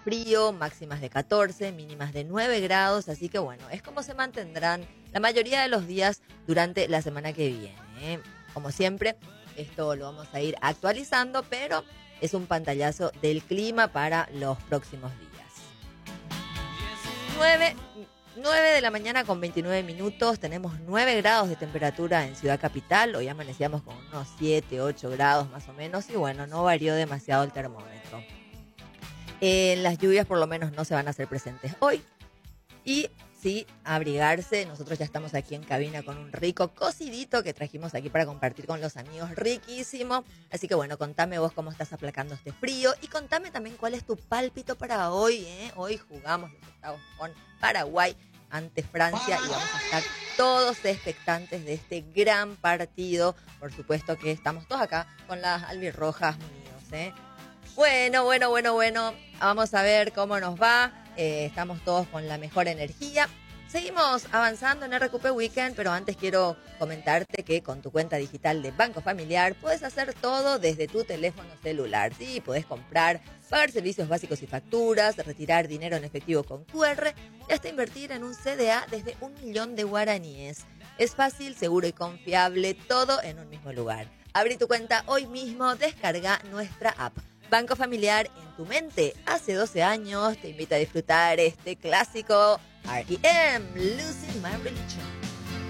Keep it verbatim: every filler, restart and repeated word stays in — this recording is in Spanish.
frío, máximas de catorce, mínimas de nueve grados, así que bueno, es como se mantendrán la mayoría de los días durante la semana que viene, ¿eh? Como siempre, esto lo vamos a ir actualizando, pero es un pantallazo del clima para los próximos días. nueve de la mañana con veintinueve minutos, tenemos nueve grados de temperatura en Ciudad Capital, hoy amanecíamos con unos siete, ocho grados más o menos, y bueno, no varió demasiado el termómetro. Eh, las lluvias por lo menos no se van a hacer presentes hoy. Y sí, abrigarse. Nosotros ya estamos aquí en cabina con un rico cocidito que trajimos aquí para compartir con los amigos. Riquísimo. Así que bueno, contame vos cómo estás aplacando este frío. Y contame también cuál es tu pálpito para hoy, ¿eh? Hoy jugamos los octavos con Paraguay ante Francia y vamos a estar todos expectantes de este gran partido. Por supuesto que estamos todos acá con las albirrojas unidos, ¿eh? Bueno, bueno, bueno, bueno. Vamos a ver cómo nos va. Eh, estamos todos con la mejor energía. Seguimos avanzando en R Q P Weekend, pero antes quiero comentarte que con tu cuenta digital de Banco Familiar puedes hacer todo desde tu teléfono celular. Sí, puedes comprar, pagar servicios básicos y facturas, retirar dinero en efectivo con Q R y hasta invertir en un C D A desde un millón de guaraníes. Es fácil, seguro y confiable, todo en un mismo lugar. Abrí tu cuenta hoy mismo, descarga nuestra app. Banco Familiar en tu mente. Hace doce años te invita a disfrutar este clásico R E M, Losing My Religion.